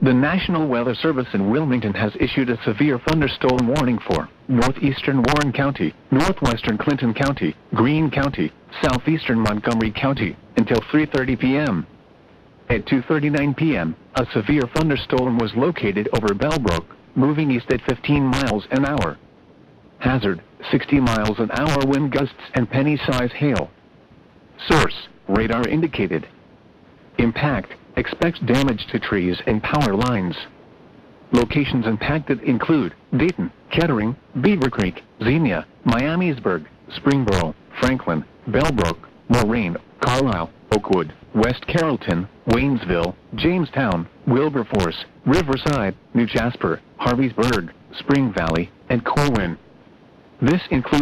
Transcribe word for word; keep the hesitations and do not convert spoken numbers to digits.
The National Weather Service in Wilmington has issued a severe thunderstorm warning for northeastern Warren County, northwestern Clinton County, Greene County, southeastern Montgomery County, until three thirty p m At two thirty-nine p m, a severe thunderstorm was located over Bellbrook, moving east at fifteen miles an hour. Hazard, sixty miles an hour wind gusts and penny-size hail. Source, radar indicated. Impact, expect damage to trees and power lines. Locations impacted include Dayton, Kettering, Beaver Creek, Xenia, Miamisburg, Springboro, Franklin, Bellbrook, Moraine, Carlisle, Oakwood, West Carrollton, Waynesville, Jamestown, Wilberforce, Riverside, New Jasper, Harveysburg, Spring Valley, and Corwin. This includes